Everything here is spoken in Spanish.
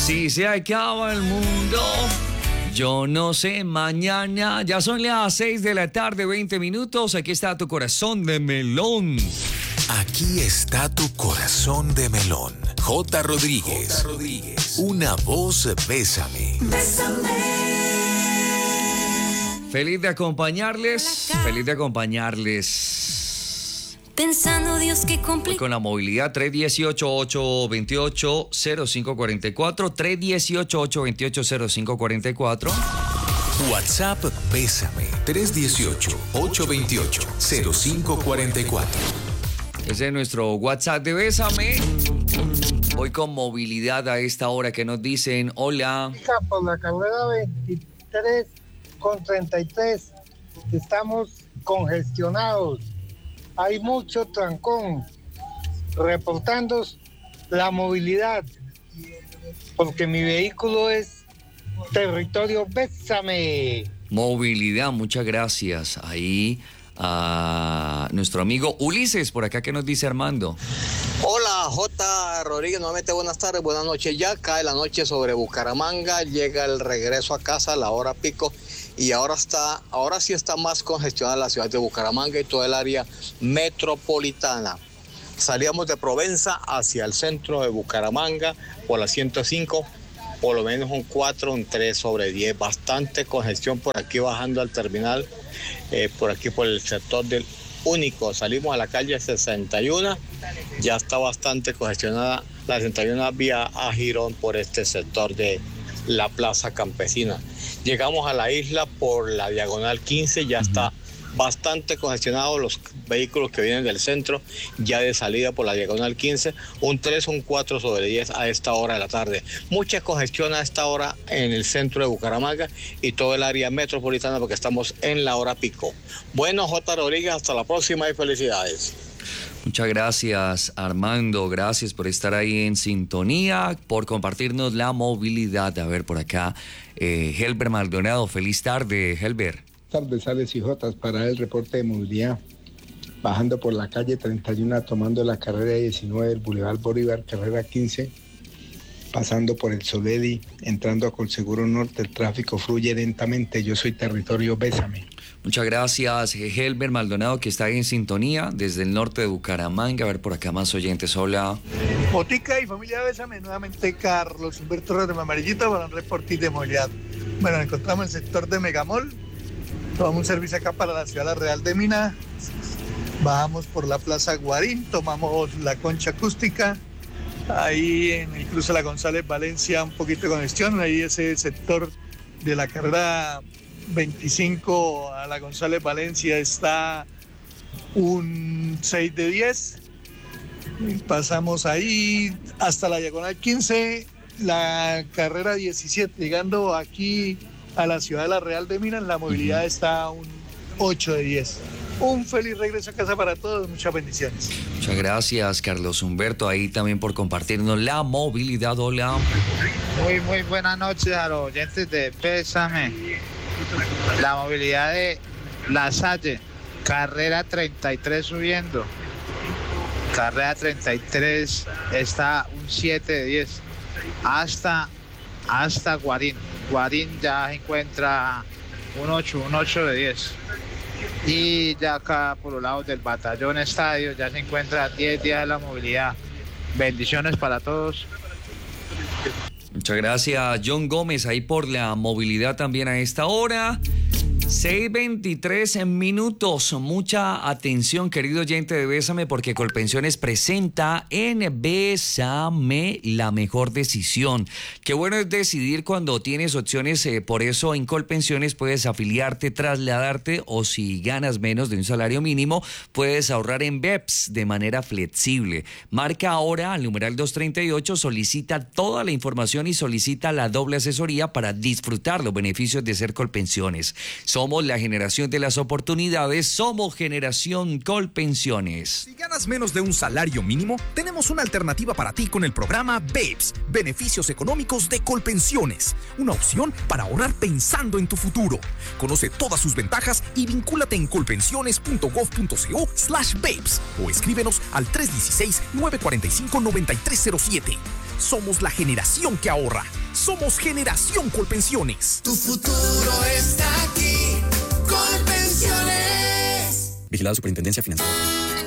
Si se acaba el mundo, yo no sé mañana. Ya son las 6 de la tarde, 20 minutos. Aquí está tu corazón de melón. Aquí está tu corazón de melón. J. Rodríguez. Una voz, bésame. Feliz de acompañarles. Feliz de acompañarles. Pensando Dios que complica. Con la movilidad 318-828-0544. 318-828-0544. WhatsApp Bésame 318-828-0544. Ese es nuestro WhatsApp de Bésame. Hoy con movilidad a esta hora que nos dicen hola. Por la carrera 23 con 33 estamos congestionados. Hay mucho trancón. Reportando la movilidad porque mi vehículo es territorio Bésame. Movilidad, muchas gracias. Ahí a nuestro amigo Ulises, por acá que nos dice Armando. Hola, J. Rodríguez, nuevamente buenas tardes, buenas noches. Ya cae la noche sobre Bucaramanga, llega el regreso a casa a la hora pico y ahora sí está más congestionada la ciudad de Bucaramanga y toda el área metropolitana. Salíamos de Provenza hacia el centro de Bucaramanga por la 105, por lo menos un 4, un 3 sobre 10, bastante congestión por aquí bajando al terminal, por aquí por el sector del Único. Salimos a la calle 61, ya está bastante congestionada la 61 vía a Girón por este sector de la Plaza Campesina. Llegamos a la isla por la diagonal 15, ya está bastante congestionados los vehículos que vienen del centro, ya de salida por la diagonal 15, un 3, un 4 sobre 10 a esta hora de la tarde. Mucha congestión a esta hora en el centro de Bucaramanga y todo el área metropolitana porque estamos en la hora pico. Bueno, J. Rodríguez, hasta la próxima y felicidades. Muchas gracias, Armando. Gracias por estar ahí en sintonía, por compartirnos la movilidad. A ver, por acá, Helber Maldonado. Feliz tarde, Helber. Tardes, Alex y Jotas, para el reporte de movilidad. Bajando por la calle 31, tomando la carrera 19 del Boulevard Bolívar, carrera 15, pasando por el Soledi, entrando a Colseguro Norte, el tráfico fluye lentamente. Yo soy territorio Bésame. Muchas gracias, Helber Maldonado, que está ahí en sintonía desde el norte de Bucaramanga. A ver, por acá más oyentes. Hola. Botica y familia Bésame, nuevamente Carlos Humberto Torres de Mamarillita para un reporte de movilidad. Bueno, nos encontramos en el sector de Megamol. Tomamos un servicio acá para la ciudad La Real de Mina, bajamos por la Plaza Guarín, tomamos la Concha Acústica, ahí en el cruce de la González Valencia un poquito de congestión, ahí ese sector de la carrera 25 a la González Valencia está un 6 de 10, pasamos ahí hasta la diagonal 15, la carrera 17, llegando aquí a la ciudad de La Real de Minas, la movilidad está un 8 de 10. Un feliz regreso a casa para todos, muchas bendiciones. Muchas gracias, Carlos Humberto, ahí también por compartirnos la movilidad. Hola. Muy buenas noches a los oyentes de Bésame. La movilidad de La Salle, carrera 33 subiendo. Carrera 33 está un 7 de 10 hasta Guarín. Guarín ya se encuentra un 8 de 10. Y ya acá por los lados del Batallón Estadio ya se encuentra 10 días de la movilidad. Bendiciones para todos. Muchas gracias, John Gómez, ahí por la movilidad también a esta hora. 6:23 minutos. Mucha atención, querido oyente de Bésame, porque Colpensiones presenta en Bésame la mejor decisión. Qué bueno es decidir cuando tienes opciones, por eso en Colpensiones puedes afiliarte, trasladarte o si ganas menos de un salario mínimo, puedes ahorrar en BEPS de manera flexible. Marca ahora al numeral 238, solicita toda la información y solicita la doble asesoría para disfrutar los beneficios de ser Colpensiones. Somos la generación de las oportunidades, somos Generación Colpensiones. Si ganas menos de un salario mínimo, tenemos una alternativa para ti con el programa BEPS, Beneficios Económicos de Colpensiones. Una opción para ahorrar pensando en tu futuro. Conoce todas sus ventajas y vincúlate en colpensiones.gov.co/BEPS o escríbenos al 316-945-9307. Somos la generación que ahorra. Somos Generación Colpensiones. Tu futuro está aquí. Colpensiones. Vigilado Superintendencia Financiera.